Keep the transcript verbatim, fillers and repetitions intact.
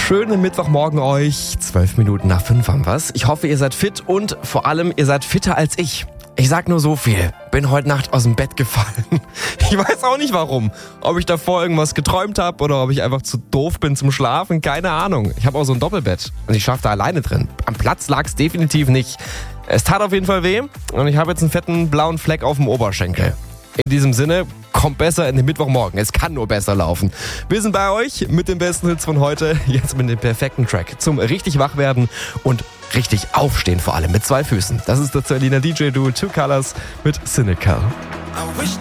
Schönen Mittwochmorgen euch. Zwölf Minuten nach fünf haben wir's. Ich hoffe, ihr seid fit und vor allem, ihr seid fitter als ich. Ich sag nur so viel. Bin heute Nacht aus dem Bett gefallen. Ich weiß auch nicht warum. Ob ich davor irgendwas geträumt habe oder ob ich einfach zu doof bin zum Schlafen. Keine Ahnung. Ich habe auch so ein Doppelbett und ich schlafe da alleine drin. Am Platz lag's definitiv nicht. Es tat auf jeden Fall weh und ich habe jetzt einen fetten blauen Fleck auf dem Oberschenkel. In diesem Sinne, kommt besser in den Mittwochmorgen. Es kann nur besser laufen. Wir sind bei euch mit den besten Hits von heute. Jetzt mit dem perfekten Track zum richtig wach werden und richtig aufstehen, vor allem mit zwei Füßen. Das ist das Berliner D J-Duo Two Colors mit Cynical.